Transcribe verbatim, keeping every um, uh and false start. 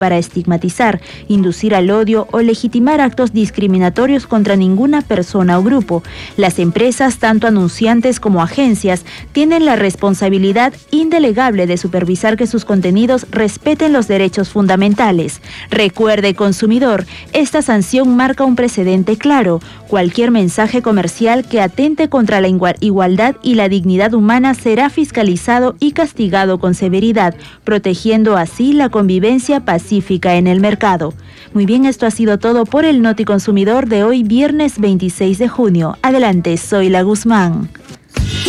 para estigmatizar, inducir al odio o legitimar actos discriminatorios contra ninguna persona o grupo. Las empresas, tanto anunciantes como agencias, tienen la responsabilidad indelegable de supervisar que sus contenidos respeten los derechos fundamentales. Recuerde, consumidor, esta sanción marca un precedente claro. Cualquier mensaje comercial que atente contra la igualdad y la dignidad humana será fiscalizado y castigado con severidad, protegiendo así la convivencia pacífica en el mercado. Muy bien, esto ha sido todo por el Noticonsumidor de hoy, viernes veintiséis de junio. Adelante, soy la Guzmán.